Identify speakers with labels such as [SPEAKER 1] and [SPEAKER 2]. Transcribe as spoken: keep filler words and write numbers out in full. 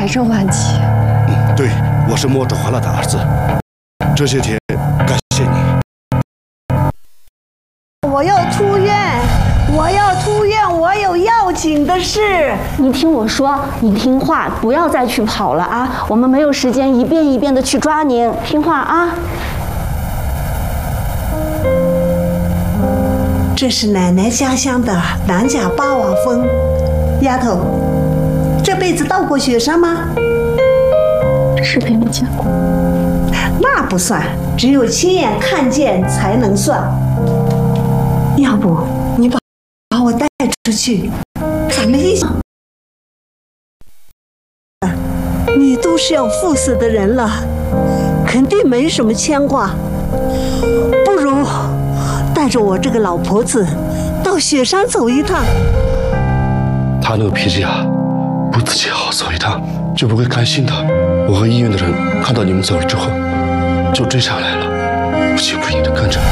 [SPEAKER 1] 癌症晚期。
[SPEAKER 2] 嗯，对，我是莫志华了的儿子。这些天感谢你。
[SPEAKER 3] 我要出院，我要出院，我有要紧的事。
[SPEAKER 4] 你听我说，你听话，不要再去跑了啊！我们没有时间一遍一遍的去抓您，听话啊！
[SPEAKER 3] 这是奶奶家乡的南甲八瓦峰，丫头，这辈子到过雪山吗？
[SPEAKER 4] 视频里见过。
[SPEAKER 3] 那不算，只有亲眼看见才能算。要不你把把我带出去，咱们一起。你都是要赴死的人了，肯定没什么牵挂，不如带着我这个老婆子到雪山走一趟。
[SPEAKER 2] 他那个脾气啊，不自己好好走一趟就不会甘心的。我和医院的人看到你们走了之后，就追上来了，不急不疑的跟着。